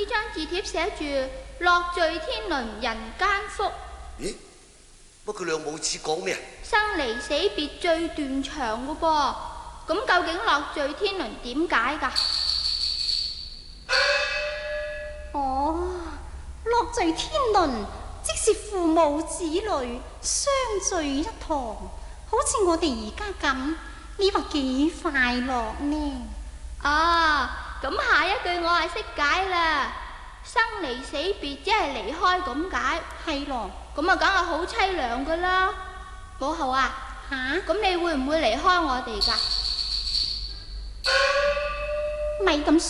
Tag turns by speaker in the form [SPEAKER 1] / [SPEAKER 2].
[SPEAKER 1] 呢張字帖寫住樂聚天倫人間福。
[SPEAKER 2] 咦？乜佢兩母子講咩啊？
[SPEAKER 1] 生離死別最斷腸噶噃，咁究竟樂聚天倫點解噶？
[SPEAKER 3] 哦，樂聚天倫即是父母子女相聚一堂，好似我哋而家咁，你話幾快樂呢？
[SPEAKER 1] 啊，咁下一句我係識解啦，生離死別即係離開咁解。
[SPEAKER 3] 係咯，
[SPEAKER 1] 咁啊梗係好凄涼噶啦。母后啊，咁你會唔會離開我哋噶？
[SPEAKER 3] 咪咁